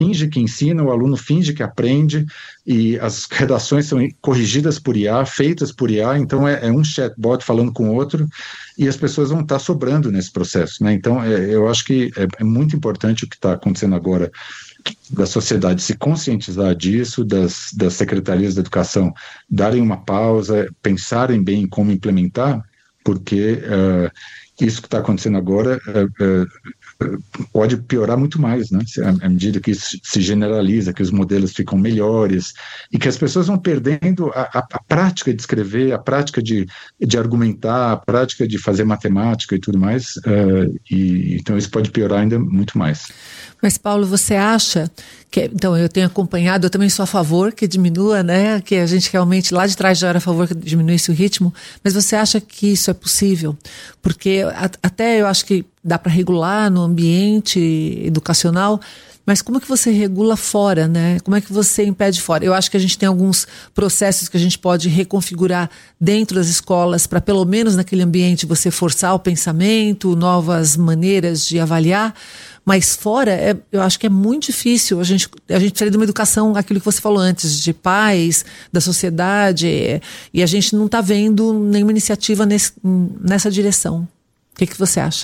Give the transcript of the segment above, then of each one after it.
finge que ensina, o aluno finge que aprende, e as redações são corrigidas por IA, feitas por IA, então é um chatbot falando com o outro, e as pessoas vão estar sobrando nesse processo, né? Então, eu acho que é muito importante o que está acontecendo agora, da sociedade se conscientizar disso, das secretarias da educação darem uma pausa, pensarem bem em como implementar, porque isso que está acontecendo agora pode piorar muito mais, né? À medida que isso se generaliza, que os modelos ficam melhores e que as pessoas vão perdendo a prática de escrever, a prática de argumentar, a prática de fazer matemática e tudo mais, então isso pode piorar ainda muito mais. Mas, Paulo, você acha que... Então, eu tenho acompanhado, eu também sou a favor que diminua, né? Que a gente realmente, lá de trás já era a favor que diminuísse o ritmo, mas você acha que isso é possível? Porque até eu acho que dá para regular no ambiente educacional, mas como é que você regula fora, né? Como é que você impede fora? Eu acho que a gente tem alguns processos que a gente pode reconfigurar dentro das escolas para, pelo menos naquele ambiente, você forçar o pensamento, novas maneiras de avaliar, mas fora, eu acho que é muito difícil. A gente precisa de uma educação, aquilo que você falou antes, de pais, da sociedade, e a gente não está vendo nenhuma iniciativa nessa direção. O que você acha?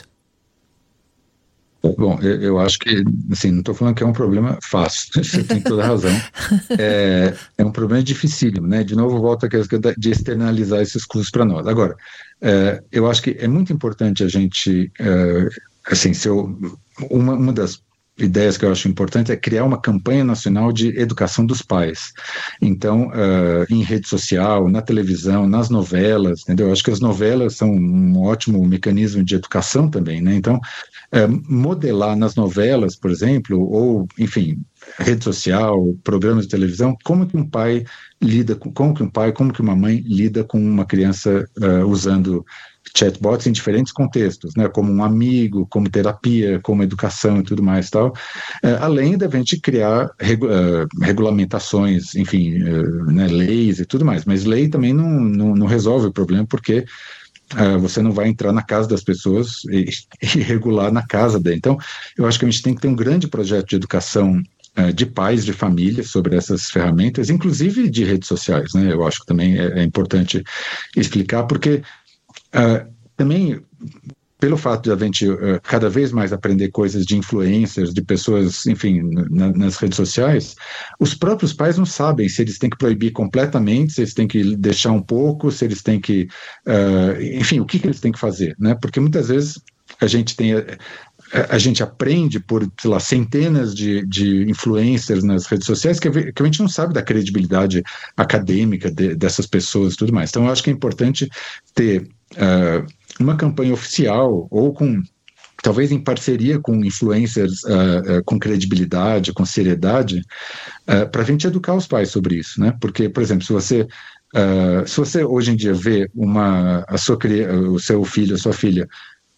Bom, eu acho que, assim, não estou falando que é um problema fácil, você tem toda a razão. É um problema dificílimo, né? De novo, volta a questão de externalizar esses custos para nós. Agora, eu acho que é muito importante a gente, assim, uma das ideias que eu acho importante é criar uma campanha nacional de educação dos pais. Então, em rede social, na televisão, nas novelas, entendeu? Eu acho que as novelas são um ótimo mecanismo de educação também, né? Então, modelar nas novelas, por exemplo, ou, enfim, rede social, programas de televisão, como que um pai lida como que uma mãe lida com uma criança usando chatbots em diferentes contextos, né, como um amigo, como terapia, como educação e tudo mais, tal, além da gente criar regulamentações, enfim, né, leis e tudo mais, mas lei também não resolve o problema, porque você não vai entrar na casa das pessoas e regular na casa dele. Então, eu acho que a gente tem que ter um grande projeto de educação de pais, de famílias, sobre essas ferramentas, inclusive de redes sociais, né, eu acho que também é importante explicar, porque também, pelo fato de a gente cada vez mais aprender coisas de influencers, de pessoas, enfim, nas redes sociais, os próprios pais não sabem se eles têm que proibir completamente, se eles têm que deixar um pouco, se eles têm que... enfim, o que eles têm que fazer, né? Porque muitas vezes a gente aprende por, sei lá, centenas de influencers nas redes sociais que a gente não sabe da credibilidade acadêmica dessas pessoas e tudo mais. Então, eu acho que é importante ter uma campanha oficial ou talvez em parceria com influencers com credibilidade, com seriedade, para a gente educar os pais sobre isso, né? Porque, por exemplo, se você hoje em dia vê o seu filho, a sua filha,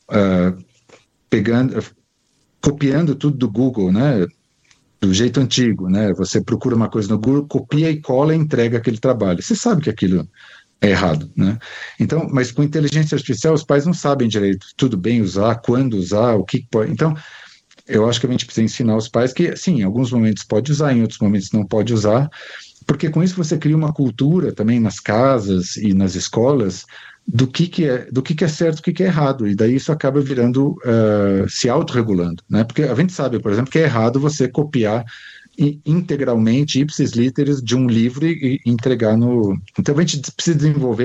copiando tudo do Google, né, do jeito antigo, né, você procura uma coisa no Google, copia e cola e entrega aquele trabalho. Você sabe que aquilo é errado, né? Então, mas com inteligência artificial os pais não sabem direito tudo bem usar, quando usar, o que pode. Então, eu acho que a gente precisa ensinar os pais que, sim, em alguns momentos pode usar, em outros momentos não pode usar, porque com isso você cria uma cultura também nas casas e nas escolas do que é certo, do que é errado, e daí isso acaba virando, se autorregulando, né? Porque a gente sabe, por exemplo, que é errado você copiar integralmente, ipsis literis, de um livro e entregar no... Então a gente precisa desenvolver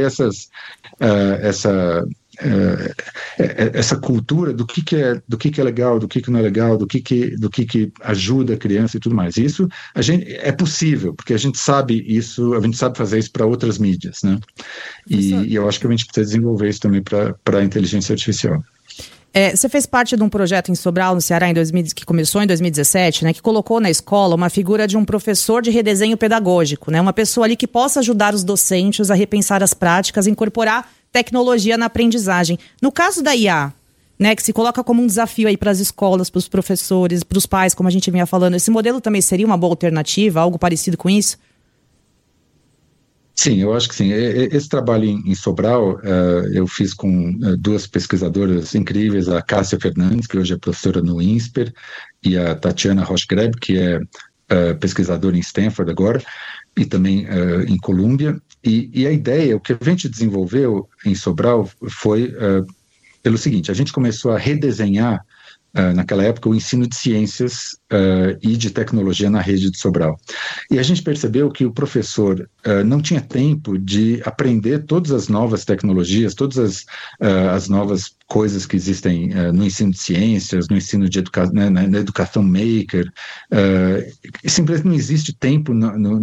essa cultura do que é legal, do que não é legal, do que ajuda a criança e tudo mais. Isso é possível, porque a gente sabe isso, a gente sabe fazer isso para outras mídias, né? E eu acho que a gente precisa desenvolver isso também para a inteligência artificial. Você fez parte de um projeto em Sobral, no Ceará, que começou em 2017, né, que colocou na escola uma figura de um professor de redesenho pedagógico, né, uma pessoa ali que possa ajudar os docentes a repensar as práticas, incorporar tecnologia na aprendizagem. No caso da IA, né, que se coloca como um desafio aí para as escolas, para os professores, para os pais, como a gente vinha falando, esse modelo também seria uma boa alternativa, algo parecido com isso? Sim, eu acho que sim. Esse trabalho em Sobral, eu fiz com duas pesquisadoras incríveis, a Cássia Fernandes, que hoje é professora no INSPER, e a Tatiana Rochgreb, que é pesquisadora em Stanford agora, e também em Colômbia. E a ideia, o que a gente desenvolveu em Sobral foi pelo seguinte: a gente começou a redesenhar naquela época o ensino de ciências e de tecnologia na rede de Sobral. E a gente percebeu que o professor não tinha tempo de aprender todas as novas tecnologias, todas as novas coisas que existem no ensino de ciências, no ensino de na educação maker. Simplesmente não existe tempo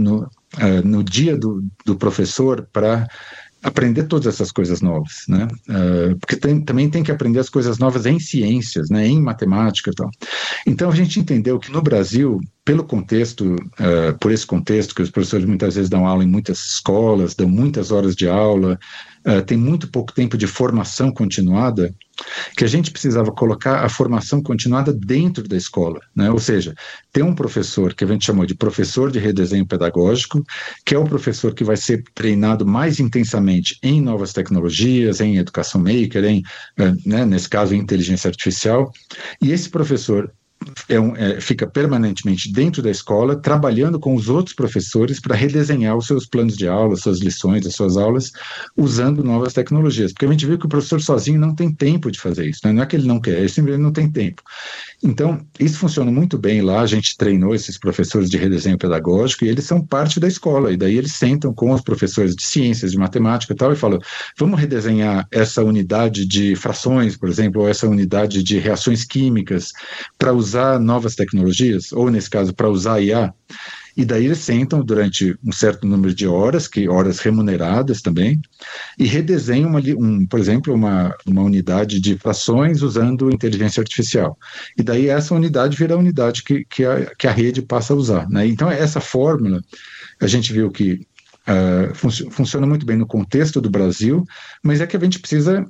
no dia do professor para aprender todas essas coisas novas, né? Porque também tem que aprender as coisas novas em ciências, né? Em matemática e tal. Então a gente entendeu que no Brasil, pelo contexto, por esse contexto, que os professores muitas vezes dão aula em muitas escolas, dão muitas horas de aula, tem muito pouco tempo de formação continuada, que a gente precisava colocar a formação continuada dentro da escola, né? Ou seja, ter um professor que a gente chamou de professor de redesenho pedagógico, que é o professor que vai ser treinado mais intensamente em novas tecnologias, em educação maker, nesse caso, em inteligência artificial, e esse professor fica permanentemente dentro da escola, trabalhando com os outros professores para redesenhar os seus planos de aula, suas lições, as suas aulas, usando novas tecnologias. Porque a gente viu que o professor sozinho não tem tempo de fazer isso, né? Não é que ele não quer, ele simplesmente não tem tempo. Então, isso funciona muito bem lá, a gente treinou esses professores de redesenho pedagógico e eles são parte da escola, e daí eles sentam com os professores de ciências, de matemática e tal, e falam, vamos redesenhar essa unidade de frações, por exemplo, ou essa unidade de reações químicas para usar novas tecnologias, ou nesse caso, para usar IA. E daí eles sentam durante um certo número de horas, horas remuneradas também, e redesenham, por exemplo, uma unidade de frações usando inteligência artificial. E daí essa unidade vira a unidade que a rede passa a usar, né? Então essa fórmula, a gente viu que funciona muito bem no contexto do Brasil, mas é que a gente precisa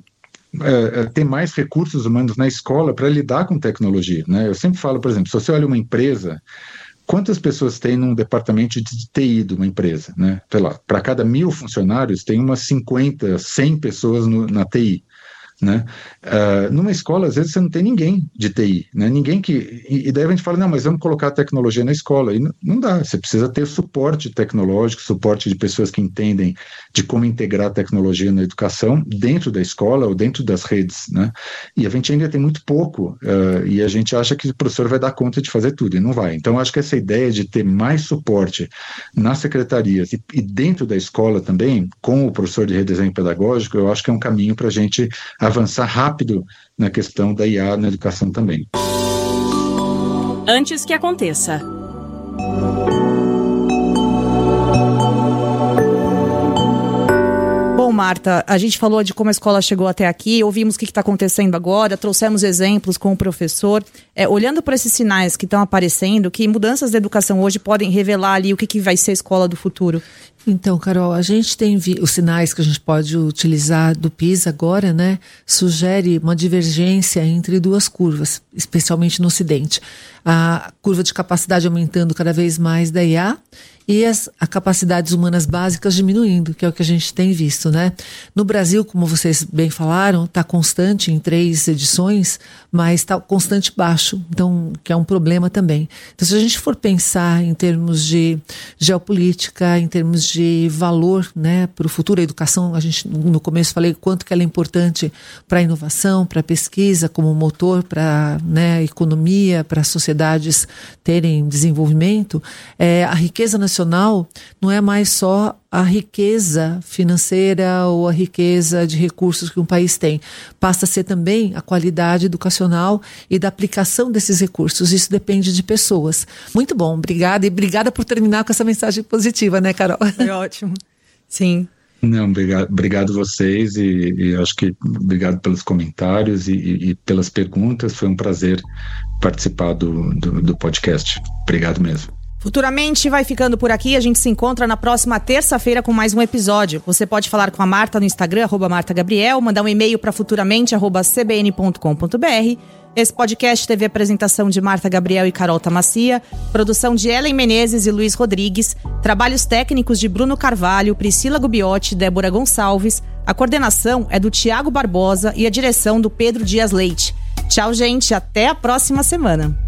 ter mais recursos humanos na escola para lidar com tecnologia, né? Eu sempre falo, por exemplo, se você olha uma empresa, quantas pessoas tem num departamento de TI de uma empresa, né? Sei lá, para cada 1.000 funcionários tem umas 50, 100 pessoas na TI, né? Numa escola, às vezes, você não tem ninguém de TI, né? E daí a gente fala, não, mas vamos colocar a tecnologia na escola. E não dá, você precisa ter suporte tecnológico, suporte de pessoas que entendem de como integrar a tecnologia na educação dentro da escola ou dentro das redes, né? E a gente ainda tem muito pouco, e a gente acha que o professor vai dar conta de fazer tudo, e não vai. Então, acho que essa ideia de ter mais suporte nas secretarias e dentro da escola também, com o professor de redesenho pedagógico, eu acho que é um caminho para a gente avançar rápido na questão da IA na educação também. Antes que aconteça. Bom, Marta, a gente falou de como a escola chegou até aqui, ouvimos o que está acontecendo agora, trouxemos exemplos com o professor. Olhando para esses sinais que estão aparecendo, que mudanças da educação hoje podem revelar ali o que vai ser a escola do futuro? Então, Carol, a gente tem os sinais que a gente pode utilizar do PISA agora, né? Sugere uma divergência entre duas curvas, especialmente no Ocidente. A curva de capacidade aumentando cada vez mais da IA e as capacidades humanas básicas diminuindo, que é o que a gente tem visto, né? No Brasil, como vocês bem falaram, está constante em 3 edições, mas está constante baixo, então, que é um problema também. Então, se a gente for pensar em termos de geopolítica, em termos de valor, né, para o futuro, a educação, a gente no começo falei quanto que ela é importante para a inovação, para a pesquisa, como motor para, né, a economia, para as sociedades terem desenvolvimento, a riqueza nacional não é mais só a riqueza financeira ou a riqueza de recursos que um país tem. Passa a ser também a qualidade educacional e da aplicação desses recursos. Isso depende de pessoas. Muito bom, obrigada. E obrigada por terminar com essa mensagem positiva, né, Carol? Foi ótimo. Sim. Não, obrigado vocês e acho que obrigado pelos comentários e pelas perguntas. Foi um prazer participar do podcast. Obrigado mesmo. Futuramente vai ficando por aqui, a gente se encontra na próxima terça-feira com mais um episódio. Você pode falar com a Marta no Instagram, @MartaGabriel, mandar um e-mail para futuramente@cbn.com.br. Esse podcast teve a apresentação de Marta Gabriel e Carol Tamacia, produção de Ellen Menezes e Luiz Rodrigues, trabalhos técnicos de Bruno Carvalho, Priscila Gubiotti e Débora Gonçalves, a coordenação é do Tiago Barbosa e a direção do Pedro Dias Leite. Tchau, gente, até a próxima semana.